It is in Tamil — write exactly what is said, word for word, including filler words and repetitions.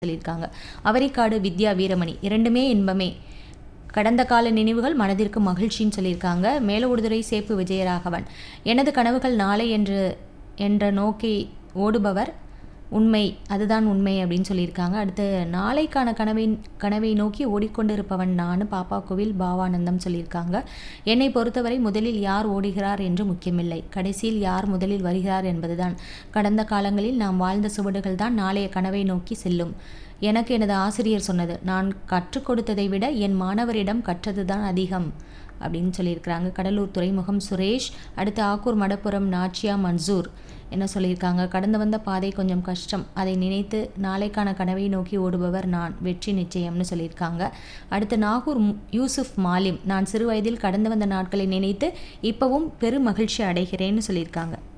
சொல்லியிருக்காங்க. அவரைக்காடு வித்யா வீரமணி இரண்டுமே இன்பமே, கடந்த கால நினைவுகள் மனதிற்கு மகிழ்ச்சின்னு சொல்லியிருக்காங்க. மேலவுடுதுறை சேப்பு விஜயராகவன் எனது கனவுகள் நாளை என்று என்ற நோக்கி ஓடுபவர் உண்மை, அதுதான் உண்மை அப்படின்னு சொல்லியிருக்காங்க. அடுத்து நாளைக்கான கனவை கனவை நோக்கி ஓடிக்கொண்டிருப்பவன் நான் பாப்பா கோவில் பாவானந்தம் சொல்லியிருக்காங்க. என்னை பொறுத்தவரை முதலில் யார் ஓடுகிறார் என்று முக்கியமில்லை, கடைசியில் யார் முதலில் வருகிறார் என்பதுதான். கடந்த காலங்களில் நாம் வாழ்ந்த சுவடுகள் தான் நாளைய கனவை நோக்கி செல்லும். எனக்கு எனது ஆசிரியர் சொன்னது, நான் கற்றுக் கொடுத்ததை விட என் மாணவரிடம் கற்றது தான் அதிகம் அப்படின்னு சொல்லியிருக்கிறாங்க. கடலூர் துறைமுகம் சுரேஷ். அடுத்து ஆக்கூர் மடப்புரம் நாச்சியா மன்சூர் என்ன சொல்லியிருக்காங்க, கடந்து வந்த பாதை கொஞ்சம் கஷ்டம், அதை நினைத்து நாளைக்கான கனவை நோக்கி ஓடுபவர் நான், வெற்றி நிச்சயம்னு சொல்லியிருக்காங்க. அடுத்து நாகூர் யூசுப் மாலிம், நான் சிறு வயதில் கடந்து வந்த நாட்களை நினைத்து இப்பவும் பெரும் மகிழ்ச்சி அடைகிறேன்னு சொல்லியிருக்காங்க.